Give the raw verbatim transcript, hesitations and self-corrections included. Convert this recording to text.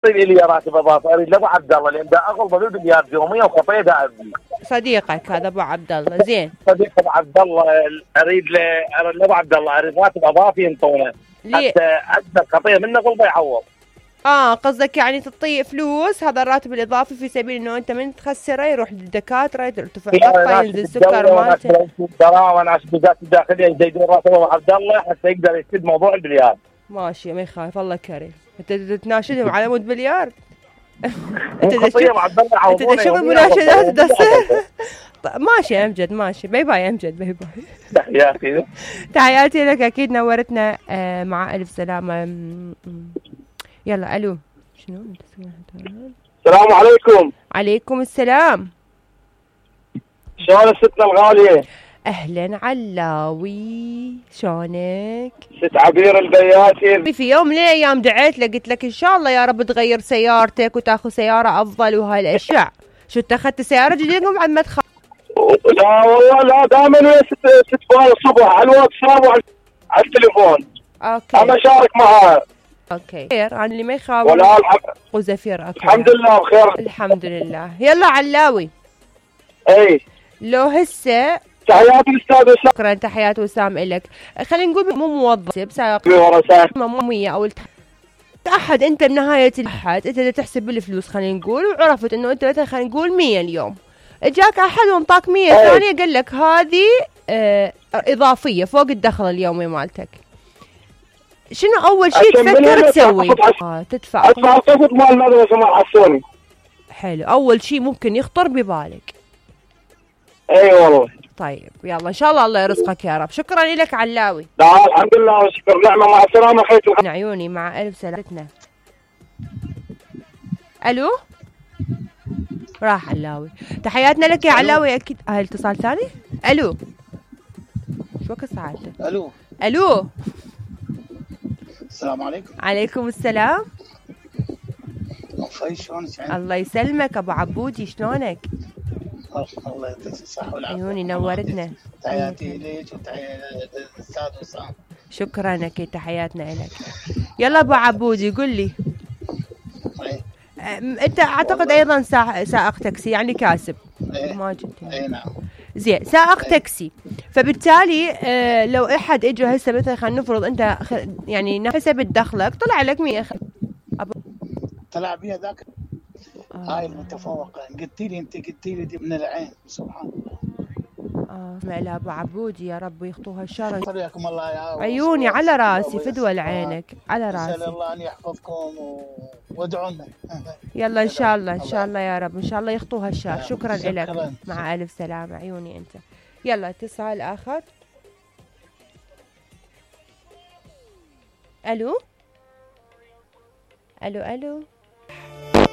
تعطيني لي راتب اضافي، اريد لابو عبد الله لان دا اغلب بالمليار يوميا وخطيه دا ابني. صديقك هذا ابو عبد الله. زين صديق ابو عبد الله اريد لابو عبد الله اريد راتب اضافي ينطونه حتى اقدر خطيه منه غلبه يعوض. اه قصدك يعني تعطيه فلوس هذا الراتب الاضافي في سبيل انه انت من تخسره يروح للدكاتره يرتفع ضغطه ينزل سكر مالته. الدراهم وناس بوزاره الداخليه يزيدون راتب ابو عبد الله حتى يقدر يسد موضوع البليار. ماشي ما يخالف الله كريم. انت تناشدهم على مود بليار؟ انت انت شغل مناشدات تصير. ماشي يا امجد ماشي. باي باي يا امجد باي باي. تحياتي تحياتي لك اكيد نورتنا. آه مع الف سلامه. يلا الو شنو؟ السلام عليكم. عليكم السلام. شلون ستنا الغاليه؟ اهلا علاوي شلونك؟ ست عبير البياتي. في يوم من الايام دعيت لك قلت لك ان شاء الله يا رب تغير سيارتك وتاخذ سياره افضل وهاي الاشياء. شو اتخذت سياره جديده بعد ما تخ... لا والله لا دائما ويا ست ست فؤاد الصبح على الواتساب وعلى التليفون. اوكي انا اشارك معها. اوكي خير انا اللي ما يخاف ولا الحمد وزفير. اوكي الحمد لله بخير الحمد لله. يلا علاوي. اي لو هسه تحياتي الاستاذ وسام. شكرا تحيات وسام الك. خلينا نقول مو موظف سائق مامية او الت... احد انت بنهايه الاحد انت تحسب بالفلوس خلينا نقول وعرفت انه انت مثلا خلينا نقول مية اليوم. اجاك احد وانطاك مية ثانيه قال لك هذه اه اضافيه فوق الدخل اليومي مالتك. شنو اول شيء تفكر تسوي؟ آه تدفع ادفع القسط مال المدرسه مال حسوني. حلو اول شيء ممكن يخطر ببالك. اي والله. طيب يلا ان شاء الله الله يرزقك يا رب. شكرا لك علاوي. لا الحمد لله وشكر نعمه مع السلامه خير عيوني مع الف سلامتنا. الو راح علاوي. تحياتنا لك يا علاوي اكيد. هاي اتصال ثاني. الو شو وقت ساعتك؟ الو الو السلام عليكم. عليكم السلام. شلونك؟ الله يسلمك ابو عبودي شلونك؟ الله يعطيك الصحة والعافية. عيوني نورتنا. تحياتي ليك وتحياتي للاستاذ وسام. شكرا اكيد تحياتنا لك. يلا ابو عبودي قل لي. ايه انت اعتقد ايضا سائق تاكسي يعني كاسب. ايه ما جبت. اي نعم. زين سائق تاكسي فبالتالي آه لو احد اجى هسه مثلا خلينا نفرض انت يعني حسب دخلك طلع لك مية خ... طلع بيها ذاك. آه. هاي المتفوقة قلتي لي انت قلتي لي دي من العين سبحان الله. اه اسمع لها ابو عبودي يا رب يخطوها الشر. حياكم الله يا عيوني على راسي فدوى لعينك على راسي. اسال الله ان يحفظكم وادعوا لنا. يلا ان شاء الله ان شاء الله يا رب ان شاء الله يخطوها الشر. شكرا لك مع الف سلامه. عيوني انت. يلا اتصال اخر. الو الو الو